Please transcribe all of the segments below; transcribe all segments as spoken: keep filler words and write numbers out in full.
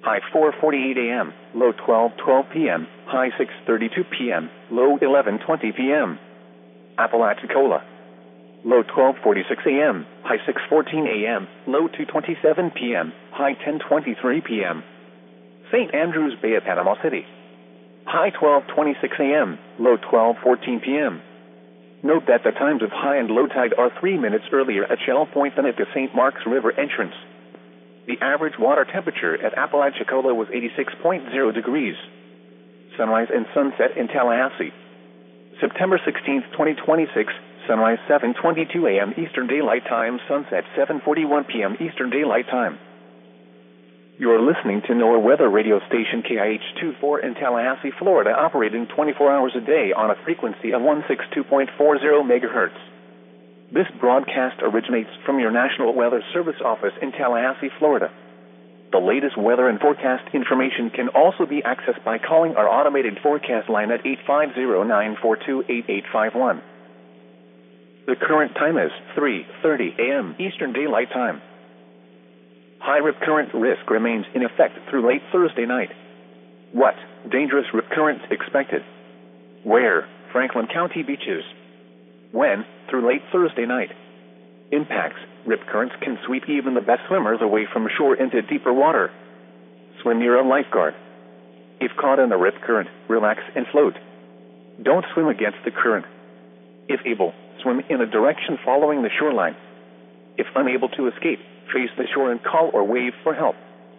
high four forty-eight a m, low twelve twelve p m, high six thirty-two p m, low eleven twenty p m Apalachicola, low twelve forty-six a m, high six fourteen a m, low two twenty-seven p m, high ten twenty-three p m Saint Andrews Bay at Panama City, high twelve twenty-six a m, low twelve fourteen p m Note that the times of high and low tide are three minutes earlier at Shell Point than at the Saint Marks River entrance. The average water temperature at Apalachicola was eighty-six point zero degrees. Sunrise and sunset in Tallahassee. September sixteenth, twenty twenty-six, sunrise seven twenty-two a m Eastern Daylight Time, sunset seven forty-one p m Eastern Daylight Time. You are listening to NOAA Weather Radio Station K I H twenty-four in Tallahassee, Florida, operating twenty-four hours a day on a frequency of one sixty-two point four zero megahertz. This broadcast originates from your National Weather Service office in Tallahassee, Florida. The latest weather and forecast information can also be accessed by calling our automated forecast line at eight five zero, nine four two, eight eight five one. The current time is three thirty a m Eastern Daylight Time. High rip current risk remains in effect through late Thursday night. What? Dangerous rip currents expected. Where? Franklin County beaches. When? Through late Thursday night. Impacts. Rip currents can sweep even the best swimmers away from shore into deeper water. Swim near a lifeguard. If caught in a rip current, relax and float. Don't swim against the current. If able, swim in a direction following the shoreline. If unable to escape, face the shore and call or wave for help.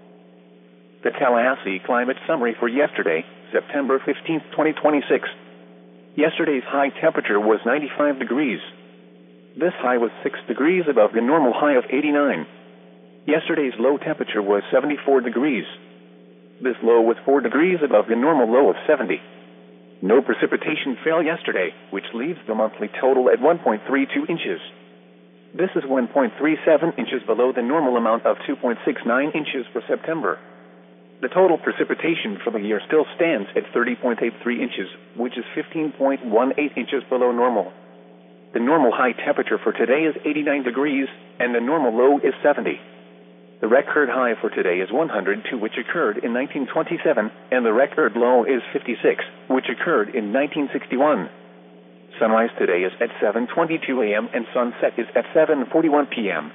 The Tallahassee Climate Summary for yesterday, September fifteenth, twenty twenty-six. Yesterday's high temperature was ninety-five degrees. This high was six degrees above the normal high of eighty-nine. Yesterday's low temperature was seventy-four degrees. This low was four degrees above the normal low of seventy. No precipitation fell yesterday, which leaves the monthly total at one point three two inches. This is one point three seven inches below the normal amount of two point six nine inches for September. The total precipitation for the year still stands at thirty point eight three inches, which is fifteen point one eight inches below normal. The normal high temperature for today is eighty-nine degrees, and the normal low is seventy. The record high for today is one hundred two, which occurred in nineteen twenty-seven, and the record low is fifty-six, which occurred in nineteen sixty-one. Sunrise today is at seven twenty-two a m and sunset is at seven forty-one p m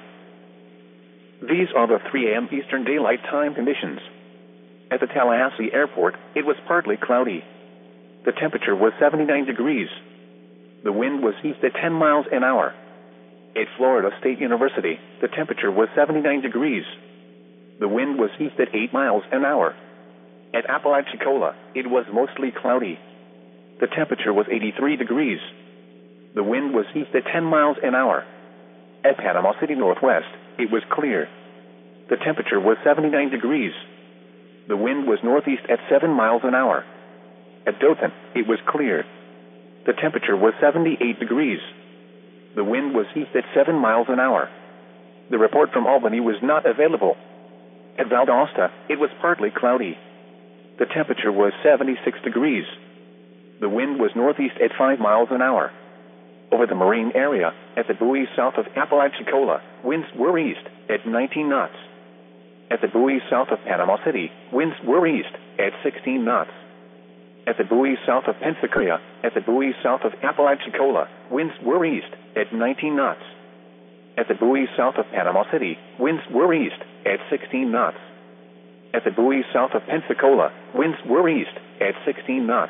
These are the three a m Eastern Daylight Time conditions. At the Tallahassee Airport, it was partly cloudy. The temperature was seventy-nine degrees. The wind was east at ten miles an hour. At Florida State University, the temperature was seventy-nine degrees. The wind was east at eight miles an hour. At Apalachicola, it was mostly cloudy. The temperature was eighty-three degrees. The wind was east at ten miles an hour. At Panama City Northwest, it was clear. The temperature was seventy-nine degrees. The wind was northeast at seven miles an hour. At Dothan, it was clear. The temperature was seventy-eight degrees. The wind was east at seven miles an hour. The report from Albany was not available. At Valdosta, it was partly cloudy. The temperature was seventy-six degrees. The wind was northeast at five miles an hour. Over the marine area, at the buoys south of Apalachicola, winds were east at nineteen knots. At the buoys south of Panama City, winds were east at sixteen knots. At the buoys south of Pensacola, at the buoys south of Apalachicola, winds were east at nineteen knots. At the buoys south of Panama City, winds were east at sixteen knots. At the buoys south of Pensacola, winds were east at sixteen knots.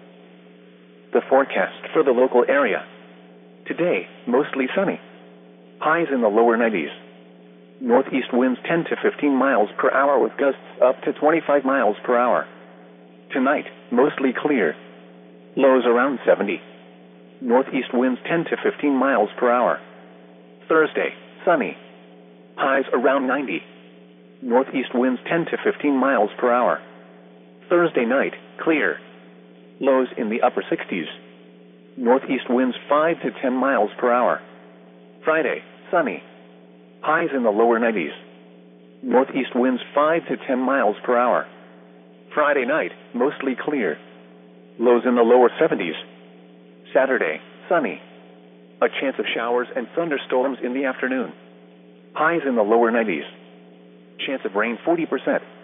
The forecast for the local area. Today, mostly sunny. Highs in the lower nineties. Northeast winds ten to fifteen miles per hour with gusts up to twenty-five miles per hour. Tonight, mostly clear. Lows around seventy. Northeast winds ten to fifteen miles per hour. Thursday, sunny. Highs around ninety. Northeast winds ten to fifteen miles per hour. Thursday night, clear. Lows in the upper sixties. Northeast winds five to ten miles per hour. Friday, sunny. Highs in the lower nineties. Northeast winds five to ten miles per hour. Friday night, mostly clear. Lows in the lower seventies. Saturday, sunny. A chance of showers and thunderstorms in the afternoon. Highs in the lower nineties. Chance of rain forty percent.